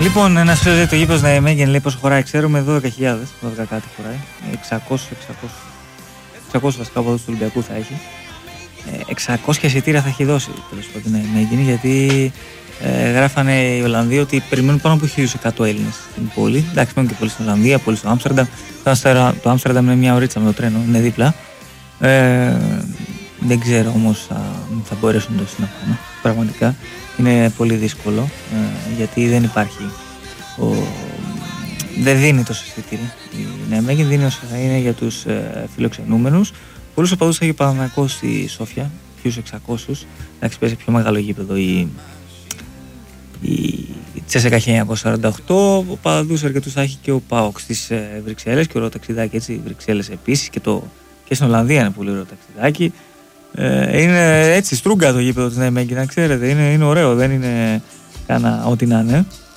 Λοιπόν, ένας φίλος λέει το γήπεδο Ναϊμέγεν, λέει πόσο χωράει, ξέρουμε 12.000, 12 κάτι χωράει, 600 βασικά από εδώ του Ολυμπιακού θα έχει. 600 εισιτήρια θα έχει δώσει τέλος πάντων Ναϊμέγεν, γιατί γράφανε οι Ολλανδοί ότι περιμένουν πάνω από 1.100 Έλληνες στην πόλη. Εντάξει, μένουν και πολλοί στην Ολλανδία, πολλοί στο Άμστερνταμ. Το Άμστερνταμ είναι μια ωρίτσα με το τρένο, είναι δίπλα. Δεν ξέρω όμως αν θα μπορέσουν τόσο να πάνε. Πραγματικά είναι πολύ δύσκολο, γιατί δεν υπάρχει. Δεν δίνει τόσο εισιτήρια. Η Ναϊμέγεν δίνει όσο θα είναι για τους φιλοξενούμενους. Πολλούς οπαδούς θα έχει Παναθηναϊκός στη Σόφια, 1.600. Εντάξει, παίζει πιο μεγάλο γήπεδο η Τσέσσεκα 1948. Οπαδούς αρκετούς θα έχει και ο ΠΑΟΚ στις Βρυξέλλες και ωραίο ταξιδάκι έτσι. Βρυξέλλες επίσης και στην Ολλανδία είναι πολύ ωραίο ταξιδάκι. Είναι έτσι στρούγκα το γήπεδο της Ναϊμέγεν, να ξέρετε. Είναι ωραίο, δεν είναι κάνα ό,τι να είναι.